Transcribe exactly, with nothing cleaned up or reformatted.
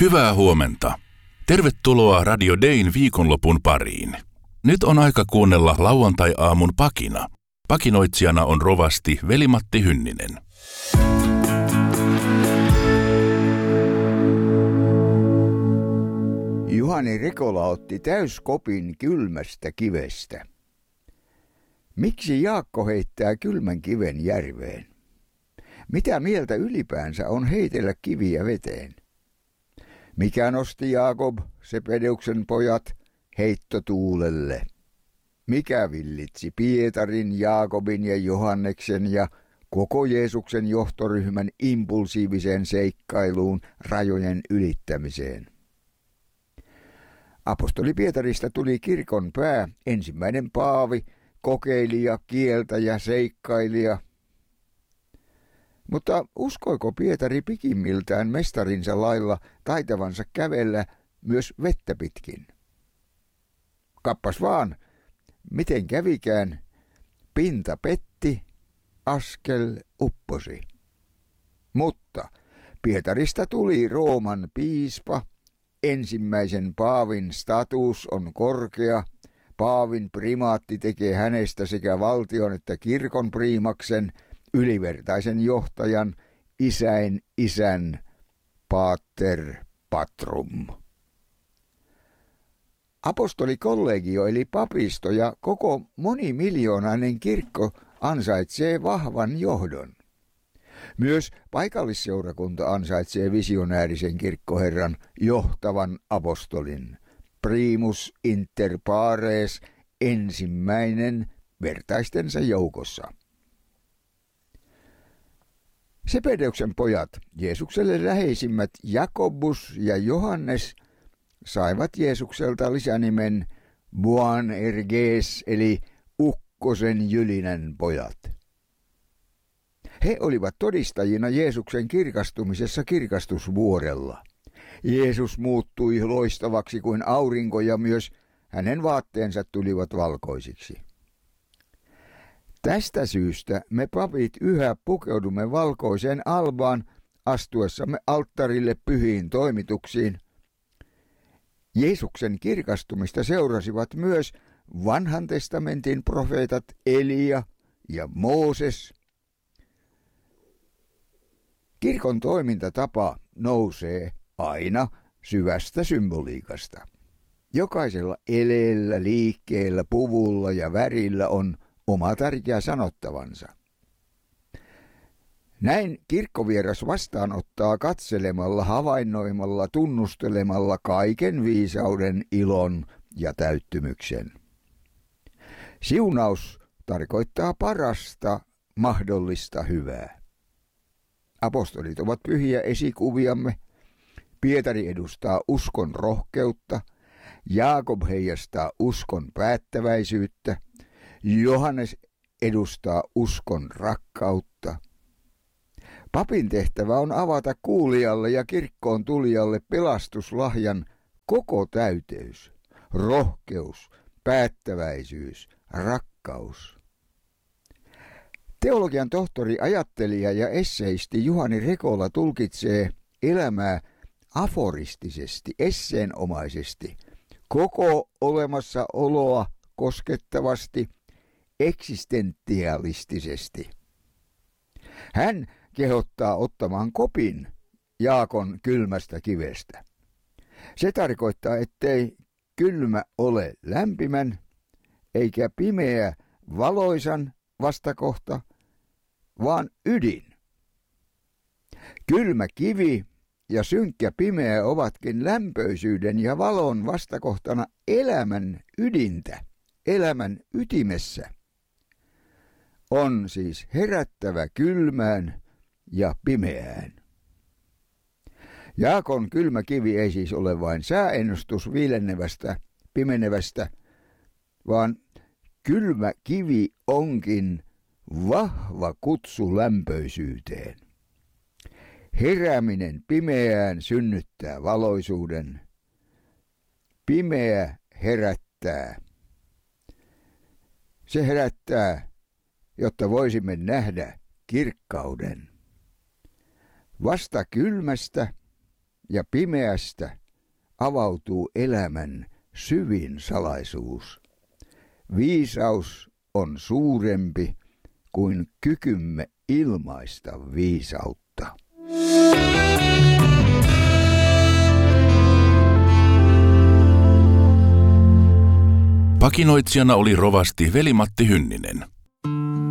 Hyvää huomenta. Tervetuloa Radio Dayn viikonlopun pariin. Nyt on aika kuunnella lauantai-aamun pakina. Pakinoitsijana on rovasti Veli-Matti Hynninen. Juhani Rekola otti täyskopin kylmästä kivestä. Miksi Jaakko heittää kylmän kiven järveen? Mitä mieltä ylipäänsä on heitellä kiviä veteen? Mikä nosti Jaakob, Sebedeuksen pojat, heittotuulelle? Mikä villitsi Pietarin, Jaakobin ja Johanneksen ja koko Jeesuksen johtoryhmän impulsiiviseen seikkailuun rajojen ylittämiseen? Apostoli Pietarista tuli kirkon pää, ensimmäinen paavi, kokeilija, kieltäjä, seikkailija. Mutta uskoiko Pietari pikimmiltään mestarinsa lailla taitavansa kävellä myös vettä pitkin? Kappas vaan, miten kävikään, pinta petti, askel upposi. Mutta Pietarista tuli Rooman piispa, ensimmäisen paavin status on korkea, paavin primaatti tekee hänestä sekä valtion että kirkon priimaksen, ylivertaisen johtajan, isäin isän, pater patrum. Apostolikollegio eli papisto ja koko monimiljoonainen kirkko ansaitsee vahvan johdon. Myös paikallisseurakunta ansaitsee visionäärisen kirkkoherran johtavan apostolin. Primus inter pares, ensimmäinen vertaistensa joukossa. Sebedeuksen pojat, Jeesukselle läheisimmät Jakobus ja Johannes, saivat Jeesukselta lisänimen Boanerges eli ukkosen jylinän pojat. He olivat todistajina Jeesuksen kirkastumisessa kirkastusvuorella. Jeesus muuttui loistavaksi kuin aurinko ja myös hänen vaatteensa tulivat valkoisiksi. Tästä syystä me papit yhä pukeudumme valkoiseen albaan astuessamme alttarille pyhiin toimituksiin. Jeesuksen kirkastumista seurasivat myös vanhan testamentin profeetat Elia ja Mooses. Kirkon toimintatapa nousee aina syvästä symboliikasta. Jokaisella eleellä, liikkeellä, puvulla ja värillä on oma tärkeä sanottavansa. Näin kirkkovieras vastaanottaa katselemalla, havainnoimalla, tunnustelemalla kaiken viisauden, ilon ja täyttymyksen. Siunaus tarkoittaa parasta mahdollista hyvää. Apostolit ovat pyhiä esikuviamme. Pietari edustaa uskon rohkeutta, Jaakob heijastaa uskon päättäväisyyttä, Johannes edustaa uskon rakkautta. Papin tehtävä on avata kuulijalle ja kirkkoon tulijalle pelastuslahjan koko täyteys, rohkeus, päättäväisyys, rakkaus. Teologian tohtori, ajattelija ja esseisti Juhani Rekola tulkitsee elämää aforistisesti, esseenomaisesti, koko olemassaoloa koskettavasti, eksistentialistisesti. Hän kehottaa ottamaan kopin Jaakon kylmästä kivestä. Se tarkoittaa, ettei kylmä ole lämpimän, eikä pimeä valoisan vastakohta, vaan ydin. Kylmä kivi ja synkkä pimeä ovatkin lämpöisyyden ja valon vastakohtana elämän ydintä, elämän ytimessä. On siis herättävä kylmään ja pimeään. Jaakon kylmä kivi ei siis ole vain sääennustus viilennevästä, pimenevästä, vaan kylmä kivi onkin vahva kutsu lämpöisyyteen. Herääminen pimeään synnyttää valoisuuden. Pimeä herättää. Se herättää, jotta voisimme nähdä kirkkauden. Vasta kylmästä ja pimeästä avautuu elämän syvin salaisuus. Viisaus on suurempi kuin kykymme ilmaista viisautta. Pakinoitsijana oli rovasti Veli-Matti Hynninen.